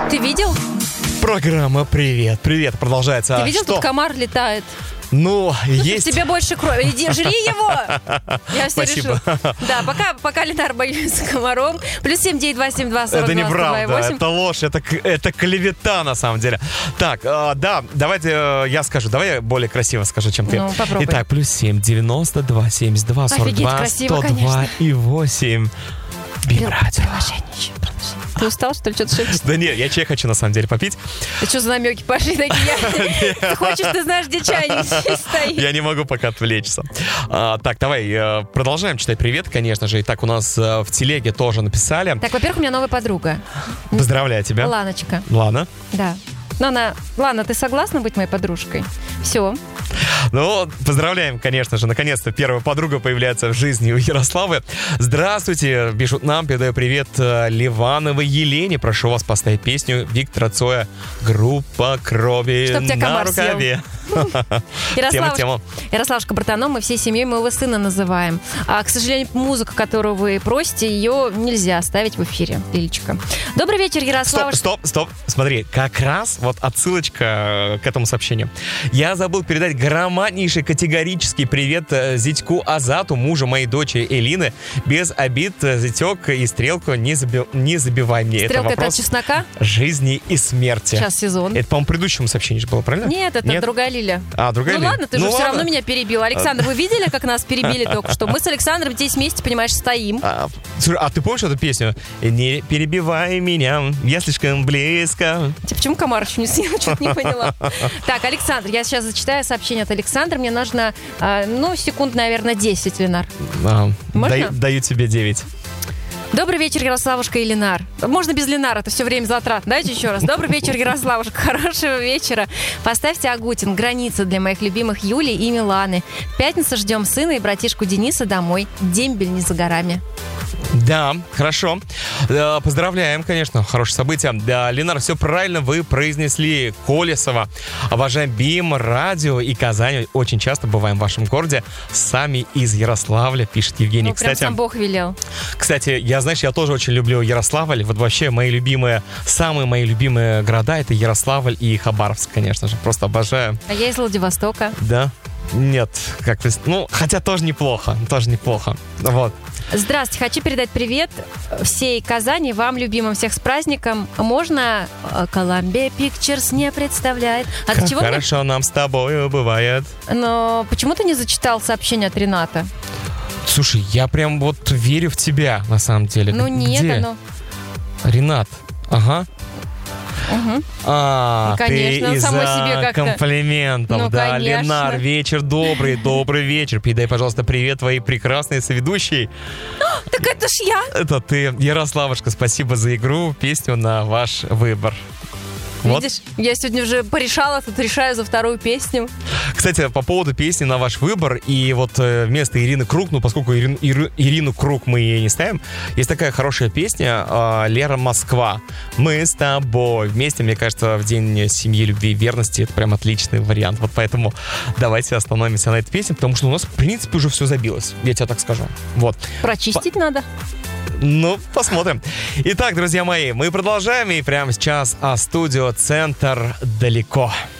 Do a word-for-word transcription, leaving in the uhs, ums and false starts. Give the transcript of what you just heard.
Ты видел? Программа «Привет, привет» продолжается. Ты видел, Что? тут комар летает? Ну, есть... Тебе больше крови. Иди, жри его! Я все Спасибо. решу. Да, пока, пока Ленар боится комаром. Плюс семь девять два семь два сорок Это два сто два неправда, восемь. это ложь, это, к- это клевета на самом деле. Так, э, да, давайте э, я скажу, давай я более красиво скажу, чем ты. Ну, попробуй. Итак, плюс семь девяносто два семьдесят два сорок Офигеть, два красиво, сто два конечно. и восемь. Бим-радио. Приложение еще. Ты устал, что ли, что-то шепчешь? Да нет, я чай хочу на самом деле попить. Ты что за намеки пошли такие? Ты хочешь, ты знаешь, где чайник стоит. Я не могу пока отвлечься. А, так, давай, э, продолжаем читать привет, конечно же. Итак, у нас э, в телеге тоже написали. Так, во-первых, у меня новая подруга. Поздравляю тебя. Ланочка. Лана. Да. Ну, она... Лана, ты согласна быть моей подружкой? Все. Ну, поздравляем, конечно же. Наконец-то первая подруга появляется в жизни у Ярославы. Здравствуйте, пишут нам. Передаю привет э, Ливановой Елене. Прошу вас поставить песню Виктора Цоя «Группа крови Чтоб тебя на комар рукаве». Тема, тема. Ярославушка, братаном, мы всей семьей моего сына называем. А, к сожалению, музыка, которую вы просите, ее нельзя ставить в эфире. Лилечка. Добрый вечер, Стоп, Ярославушка. стоп, стоп. Смотри, как раз вот отсылочка к этому сообщению. Я забыл передать громаднейший категорический привет э, зятьку Азату, мужу моей дочери Элины. Без обид, э, зятек и стрелку не, заби- не забивай мне. Стрелка это это от вопрос чеснока? жизни и смерти. Сейчас сезон. Это, по-моему, предыдущему сообщению же было, правильно? Нет, это другая Лиля. А, другая Ну Лиля? ладно, ты Ну же все ладно. равно меня перебил. Александр, вы видели, как нас перебили только что? Мы с Александром здесь вместе, понимаешь, стоим. А, слушай, а ты помнишь эту песню? Не перебивай меня, я слишком близко. Ты почему комар еще не съел? Что-то не поняла. Так, Александр, я сейчас зачитаю сообщение от Александра. Мне нужно, а, ну, секунд, наверное, десять, Ленар. А, Можно? даю, даю тебе девять. Добрый вечер, Ярославушка и Ленар. Можно без Ленара, это все время затрат. Давайте еще раз. Добрый вечер, Ярославушка. Хорошего вечера. Поставьте Агутин «Граница» для моих любимых Юли и Миланы. В пятницу ждем сына и братишку Дениса домой. Дембель не за горами. Да, хорошо. Э, Поздравляем, конечно, хорошее событие. Да, Ленар, все правильно вы произнесли. Колесова. Обожаем БИМ, радио и Казань. Очень часто бываем в вашем городе. Сами из Ярославля, пишет Евгений. Ну, прям Кстати, сам Бог велел. Кстати, я, знаешь, я тоже очень люблю Ярославль. Вот вообще мои любимые, самые мои любимые города — это Ярославль и Хабаровск, конечно же. Просто обожаю. А я из Владивостока. Да? Нет, как вы... Ну, хотя тоже неплохо, тоже неплохо. Вот. Здравствуйте, хочу передать привет всей Казани, вам, любимым, всех с праздником. Можно э, Columbia Pictures не представляет. А Как ты чего мне- хорошо нам с тобой бывает. Но почему ты не зачитал сообщение от Рената? Слушай, я прям вот верю в тебя, на самом деле. Ну нет, Где? оно... Ренат. Ага. Угу. А, Ну, конечно, ты из-за самой себе как-то. комплиментов. Ну, да, конечно. Ленар, вечер добрый, добрый вечер. Передай, пожалуйста, привет твоей прекрасной соведущей. Так это ж я! Это ты, Ярославушка, спасибо за игру, песню на ваш выбор. Вот. Видишь, я сегодня уже порешала, тут решаю за вторую песню. Кстати, по поводу песни на ваш выбор, и вот э, вместо Ирины Круг, ну, поскольку Ирин- Ир- Ирину Круг мы ей не ставим, есть такая хорошая песня э, Лера Москва. Мы с тобой вместе, мне кажется, в день семьи, любви и верности это прям отличный вариант. Вот поэтому давайте остановимся на этой песне, потому что у нас, в принципе, уже все забилось. Я тебе так скажу. Вот. Прочистить надо. Ну, посмотрим. Итак, друзья мои, мы продолжаем, и прямо сейчас а студио «Центр» далеко.